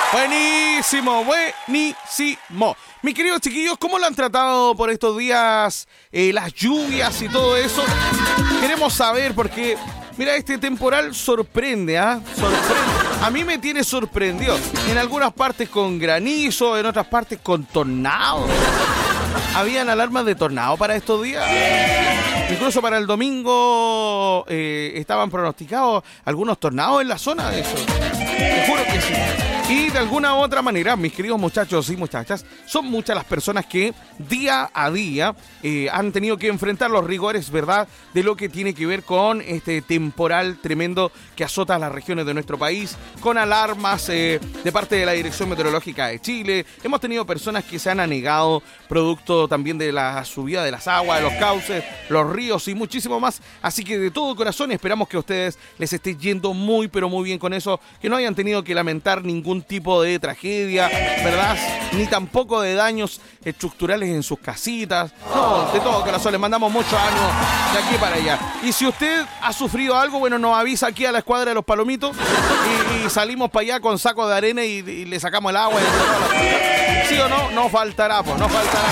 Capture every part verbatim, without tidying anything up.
Buenísimo, buenísimo. Mis queridos chiquillos, ¿cómo lo han tratado por estos días eh, las lluvias y todo eso? Queremos saber porque, mira, este temporal sorprende, ¿ah? ¿eh? Sorprende. A mí me tiene sorprendido. En algunas partes con granizo, en otras partes con tornado. ¿Habían alarmas de tornado para estos días? Incluso para el domingo eh, estaban pronosticados algunos tornados en la zona de eso. Te juro que sí. Y de alguna u otra manera, mis queridos muchachos y muchachas, son muchas las personas que día a día eh, han tenido que enfrentar los rigores, ¿verdad?, de lo que tiene que ver con este temporal tremendo que azota las regiones de nuestro país, con alarmas eh, de parte de la Dirección Meteorológica de Chile. Hemos tenido personas que se han anegado, producto también de la subida de las aguas, de los cauces, los ríos y muchísimo más. Así que de todo corazón esperamos que a ustedes les esté yendo muy, pero muy bien con eso, que no hayan tenido que lamentar ningún tipo de tragedia, ¿verdad? Ni tampoco de daños estructurales en sus casitas. No, de todo corazón, les mandamos mucho ánimo de aquí para allá. Y si usted ha sufrido algo, bueno, nos avisa aquí a la escuadra de los Palomitos y, y salimos para allá con sacos de arena y, y le sacamos el agua. Y ¿sí o no? No faltará, pues, no faltará.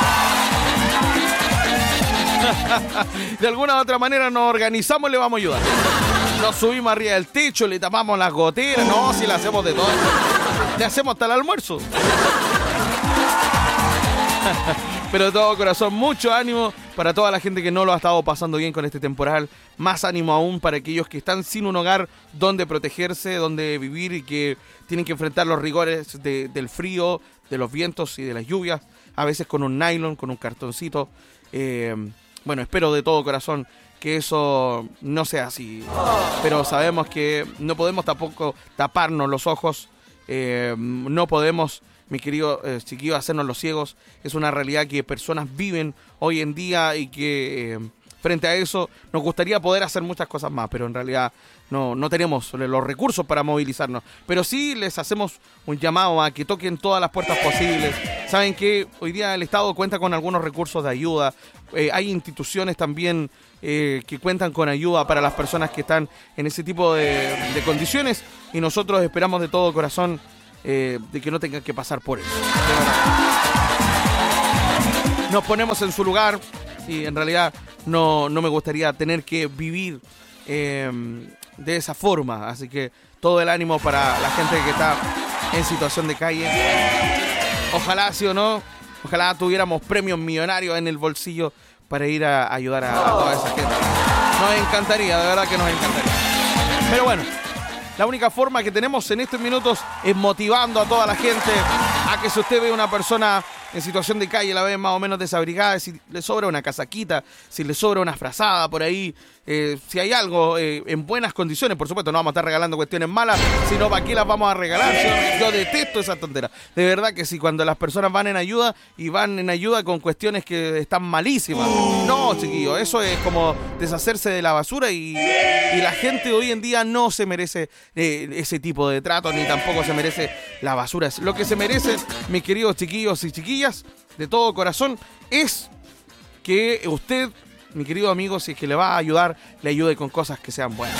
De alguna u otra manera nos organizamos y le vamos a ayudar. Nos subimos arriba del techo, le tapamos las goteras. No, si le hacemos de todo. Le hacemos hasta el almuerzo. Pero de todo corazón, mucho ánimo para toda la gente que no lo ha estado pasando bien con este temporal. Más ánimo aún para aquellos que están sin un hogar donde protegerse, donde vivir y que tienen que enfrentar los rigores de, del frío, de los vientos y de las lluvias. A veces con un nylon, con un cartoncito. Eh, bueno, espero de todo corazón que eso no sea así. Pero sabemos que no podemos tampoco taparnos los ojos. Eh, no podemos, mi querido eh, chiquillo, hacernos los ciegos. Es una realidad que personas viven hoy en día y que eh, frente a eso nos gustaría poder hacer muchas cosas más, pero en realidad no, no tenemos los recursos para movilizarnos. Pero sí les hacemos un llamado a que toquen todas las puertas posibles. Saben que hoy día el Estado cuenta con algunos recursos de ayuda. Eh, hay instituciones también eh, que cuentan con ayuda para las personas que están en ese tipo de, de condiciones, y nosotros esperamos de todo corazón eh, de que no tengan que pasar por eso. Nos ponemos en su lugar y en realidad no, no me gustaría tener que vivir eh, de esa forma, así que todo el ánimo para la gente que está en situación de calle. Ojalá, sí o no, ojalá tuviéramos premios millonarios en el bolsillo para ir a ayudar a, a toda esa gente. Nos encantaría, de verdad que nos encantaría. Pero bueno, la única forma que tenemos en estos minutos es motivando a toda la gente a que si usted ve a una persona en situación de calle, la ve más o menos desabrigada, si le sobra una casaquita, si le sobra una frazada por ahí, eh, si hay algo eh, en buenas condiciones, por supuesto no vamos a estar regalando cuestiones malas, sino para qué las vamos a regalar. Yo, yo detesto esa tontera. De verdad que sí, cuando las personas van en ayuda y van en ayuda con cuestiones que están malísimas. No, chiquillos, eso es como deshacerse de la basura y, y la gente hoy en día no se merece eh, ese tipo de trato, ni tampoco se merece la basura. Lo que se merece, mis queridos chiquillos y chiquillas, de todo corazón, es que usted, mi querido amigo, si es que le va a ayudar, le ayude con cosas que sean buenas.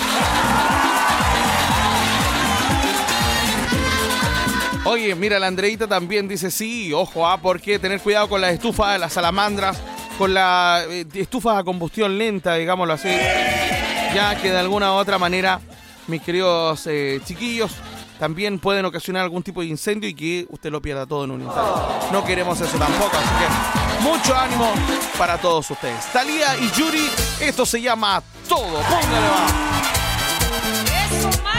Oye, mira, la Andreita también dice, sí, ojo, ah, porque tener cuidado con las estufas, las salamandras, con las eh, estufas a combustión lenta, digámoslo así, ya que de alguna u otra manera, mis queridos eh, chiquillos, también pueden ocasionar algún tipo de incendio y que usted lo pierda todo en un instante. No queremos eso tampoco, así que mucho ánimo para todos ustedes. Thalía y Yuri, esto se llama Todo. Póngale va.